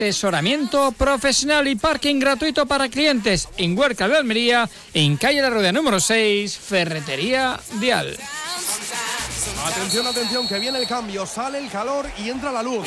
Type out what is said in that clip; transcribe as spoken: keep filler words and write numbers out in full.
Asesoramiento profesional y parking gratuito para clientes en Huerca de Almería, en calle La Rodea número seis, Ferretería Vial. Atención, atención, que viene el cambio, sale el calor y entra la luz.